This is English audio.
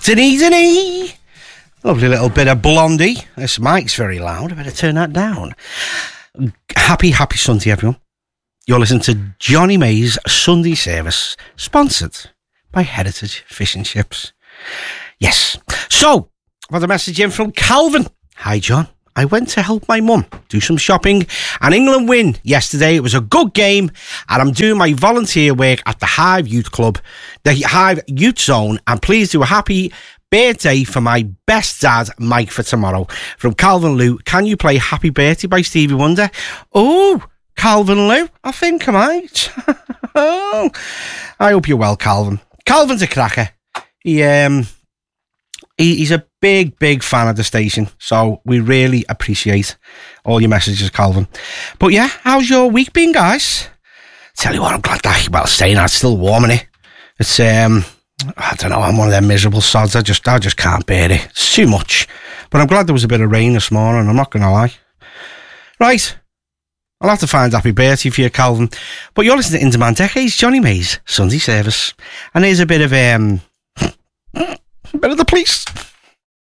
Denise. Lovely little bit of Blondie. This mic's very loud. I better turn that down. Happy Sunday, everyone. You're listening to Johnny May's Sunday Service, sponsored by Heritage Fish and Chips. Yes. So, I've had a message in from Calvin. Hi, John. I went to help my mum do some shopping and England win yesterday. It was a good game and I'm doing my volunteer work at the Hive Youth Club, the Hive Youth Zone, and please do a happy birthday for my best dad, Mike, for tomorrow. From Calvin Lou, can you play Happy Birthday by Stevie Wonder? Oh, Calvin Lou, I think I might. Oh, I hope you're well, Calvin. Calvin's a cracker. He's a big fan of the station, so we really appreciate all your messages, Calvin. But yeah, how's your week been, guys? Tell you what, I'm glad that, well, staying out, it's still warm in it. It's, I don't know, I'm one of them miserable sods. I just can't bear it. It's too much. But I'm glad there was a bit of rain this morning, I'm not going to lie. Right, I'll have to find Happy Birthday for you, Calvin. But you're listening to In Demand Decades, Johnny May's Sunday Service. And here's a bit of the police.